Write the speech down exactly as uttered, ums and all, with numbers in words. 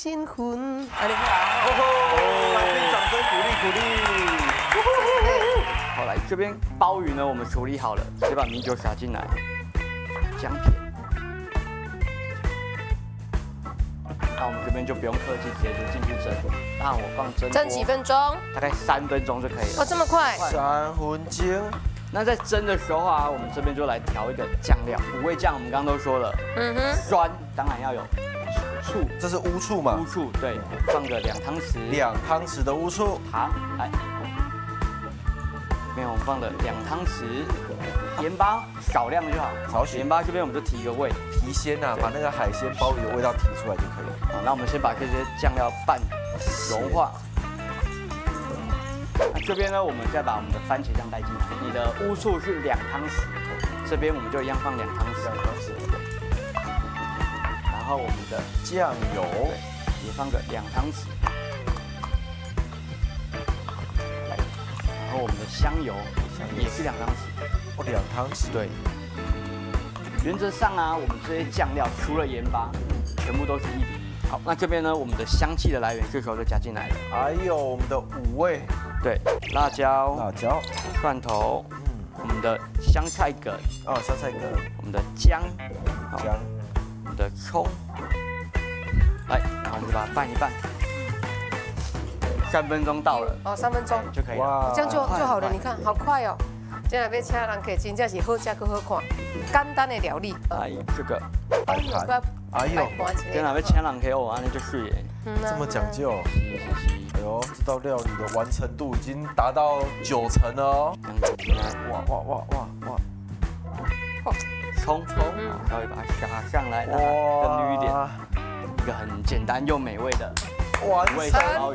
新婚， 哎，你好， 哦，来宾掌声鼓励鼓励。 好，来这边鲍鱼呢，我们处理好了，直接把米酒撒进来，姜片。那我们这边就不用客气，直接就进去蒸。那我放蒸锅蒸几分钟？ 大概三分钟就可以了。 哦，这么快？ 三分钟。 那在蒸的时候啊，我们这边就来调一个酱料，五味酱我们刚刚都说了， 嗯哼， 酸当然要有，醋， 这是乌醋嘛乌？醋对，放个两汤匙， 两汤匙的乌醋， 糖，来，没有我们放了两汤匙，盐巴少量就好， 少许盐巴这边我们就提个味， 提鲜呐，把那个海鲜鲍鱼的味道提出来就可以了。 好，那我们先把这些酱料拌融化。那这边呢，我们再把我们的番茄酱带进来。你的乌醋是两汤匙，这边我们就一样放两汤匙。 两汤匙。 然后我们的酱油也放个两汤匙。然后我们的香油也是两汤匙。 哦，两汤匙。 对。原则上啊，我们这些酱料除了盐巴，全部都是一比一。好，那这边呢，我们的香气的来源这时候就加进来了。 还有我们的五味， 对，辣椒、 辣椒， 蒜头， 嗯， 我们的香菜梗， 哦，香菜根， 我们的姜，好姜， 我们的葱，来，然后我们就把它拌一拌。三分钟到了哦，三分钟， 就可以了。 哇这样就快就好了。 快你看，好快哦。这样要请人客，真正是好吃搁好看，简单的料理。 来这个， 摆盘，哎呦， 跟哪位前两天我安尼就是耶， 这么讲究， 是是是， 哎呦，这道料理的完成度已经达到九成了哦。 这样子进来， 哇哇哇哇哇！ 葱葱，好稍微把它撒上来，让它更绿一点，一个很简单又美味的完味道。